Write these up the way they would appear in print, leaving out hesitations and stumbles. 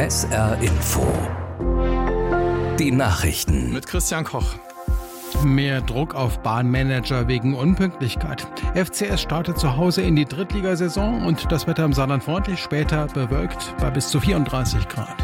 SR Info. Die Nachrichten. Mit Christian Koch. Mehr Druck auf Bahnmanager wegen Unpünktlichkeit. FCS startet zu Hause in die Drittligasaison und das Wetter im Saarland freundlich, später bewölkt bei bis zu 34 Grad.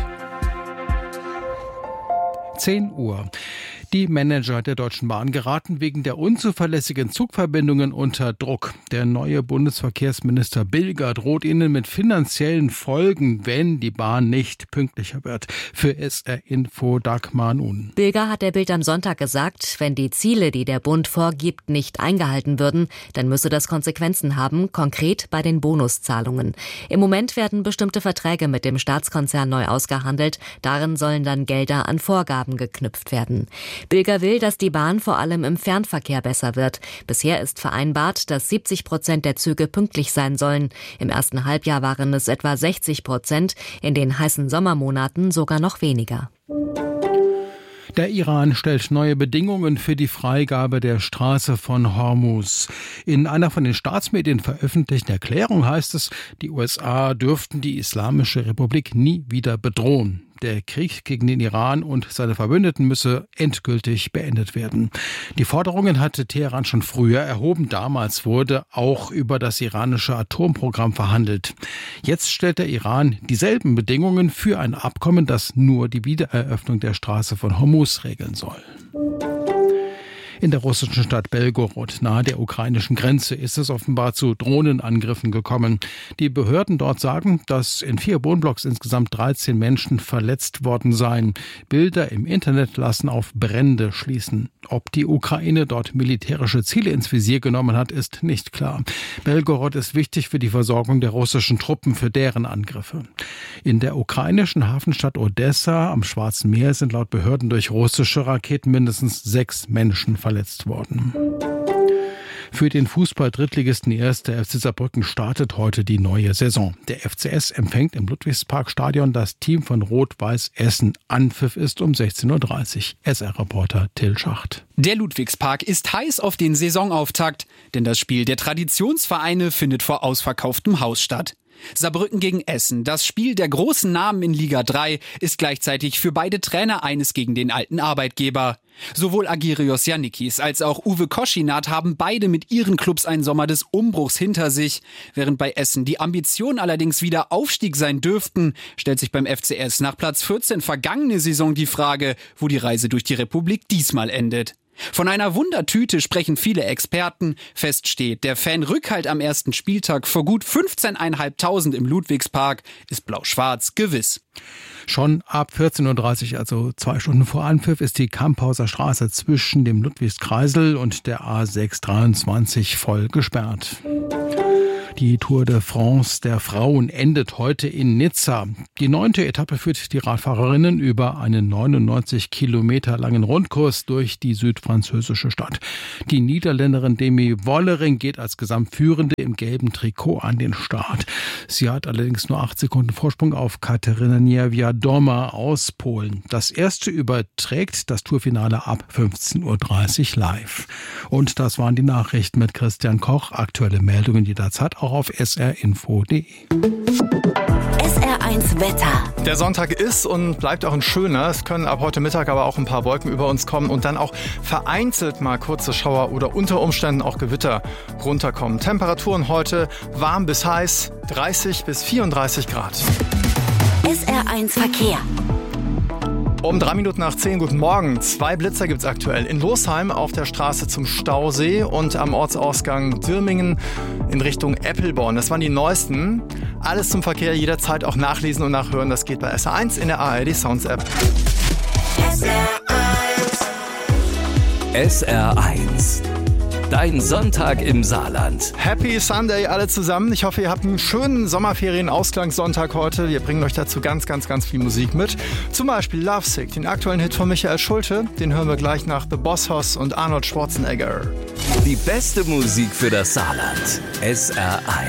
10 Uhr. Die Manager der Deutschen Bahn geraten wegen der unzuverlässigen Zugverbindungen unter Druck. Der neue Bundesverkehrsminister Bilger droht ihnen mit finanziellen Folgen, wenn die Bahn nicht pünktlicher wird. Für SR Info Dagmar Nun. Bilger hat der Bild am Sonntag gesagt, wenn die Ziele, die der Bund vorgibt, nicht eingehalten würden, dann müsse das Konsequenzen haben, konkret bei den Bonuszahlungen. Im Moment werden bestimmte Verträge mit dem Staatskonzern neu ausgehandelt. Darin sollen dann Gelder an Vorgaben geknüpft werden. Bilger will, dass die Bahn vor allem im Fernverkehr besser wird. Bisher ist vereinbart, dass 70% der Züge pünktlich sein sollen. Im ersten Halbjahr waren es etwa 60%, in den heißen Sommermonaten sogar noch weniger. Der Iran stellt neue Bedingungen für die Freigabe der Straße von Hormuz. In einer von den Staatsmedien veröffentlichten Erklärung heißt es, die USA dürften die Islamische Republik nie wieder bedrohen. Der Krieg gegen den Iran und seine Verbündeten müsse endgültig beendet werden. Die Forderungen hatte Teheran schon früher erhoben. Damals wurde auch über das iranische Atomprogramm verhandelt. Jetzt stellt der Iran dieselben Bedingungen für ein Abkommen, das nur die Wiedereröffnung der Straße von Hormuz regeln soll. In der russischen Stadt Belgorod, nahe der ukrainischen Grenze, ist es offenbar zu Drohnenangriffen gekommen. Die Behörden dort sagen, dass in 4 Wohnblocks insgesamt 13 Menschen verletzt worden seien. Bilder im Internet lassen auf Brände schließen. Ob die Ukraine dort militärische Ziele ins Visier genommen hat, ist nicht klar. Belgorod ist wichtig für die Versorgung der russischen Truppen für deren Angriffe. In der ukrainischen Hafenstadt Odessa am Schwarzen Meer sind laut Behörden durch russische Raketen mindestens 6 Menschen verletzt worden. Für den Fußball-Drittligisten 1. FC Saarbrücken startet heute die neue Saison. Der FCS empfängt im Ludwigsparkstadion das Team von Rot-Weiß Essen. Anpfiff ist um 16:30 Uhr. SR-Reporter Till Schacht. Der Ludwigspark ist heiß auf den Saisonauftakt, denn das Spiel der Traditionsvereine findet vor ausverkauftem Haus statt. Saarbrücken gegen Essen, das Spiel der großen Namen in Liga 3, ist gleichzeitig für beide Trainer eines gegen den alten Arbeitgeber. Sowohl Agirios Yannikis als auch Uwe Koschinat haben beide mit ihren Clubs einen Sommer des Umbruchs hinter sich. Während bei Essen die Ambitionen allerdings wieder Aufstieg sein dürften, stellt sich beim FCS nach Platz 14 vergangene Saison die Frage, wo die Reise durch die Republik diesmal endet. Von einer Wundertüte sprechen viele Experten. Fest steht, der Fanrückhalt am ersten Spieltag vor gut 15.500 im Ludwigspark ist blau-schwarz gewiss. Schon ab 14:30 Uhr, also 2 Stunden vor Anpfiff, ist die Kamphauser Straße zwischen dem Ludwigskreisel und der A623 voll gesperrt. Die Tour de France der Frauen endet heute in Nizza. Die 9. Etappe führt die Radfahrerinnen über einen 99 Kilometer langen Rundkurs durch die südfranzösische Stadt. Die Niederländerin Demi Vollering geht als Gesamtführende im gelben Trikot an den Start. Sie hat allerdings nur 8 Sekunden Vorsprung auf Kateryna Niewiadoma aus Polen. Das erste überträgt das Tourfinale ab 15:30 Uhr live. Und das waren die Nachrichten mit Christian Koch. Aktuelle Meldungen jederzeit auch auf srinfo.de. SR1 Wetter. Der Sonntag ist und bleibt auch ein schöner. Es können ab heute Mittag aber auch ein paar Wolken über uns kommen und dann auch vereinzelt mal kurze Schauer oder unter Umständen auch Gewitter runterkommen. Temperaturen heute warm bis heiß, 30 bis 34 Grad. SR1 Verkehr. Um 3 Minuten nach 10, guten Morgen. 2 Blitzer gibt's aktuell. In Losheim auf der Straße zum Stausee und am Ortsausgang Dürmingen in Richtung Eppelborn. Das waren die neuesten. Alles zum Verkehr jederzeit auch nachlesen und nachhören. Das geht bei SR1 in der ARD Sounds App. SR1. Dein Sonntag im Saarland. Happy Sunday alle zusammen. Ich hoffe, ihr habt einen schönen Sommerferien-Ausklangssonntag heute. Wir bringen euch dazu ganz viel Musik mit. Zum Beispiel Lovesick, den aktuellen Hit von Michael Schulte. Den hören wir gleich nach The Boss Hoss und Arnold Schwarzenegger. Die beste Musik für das Saarland. SR1.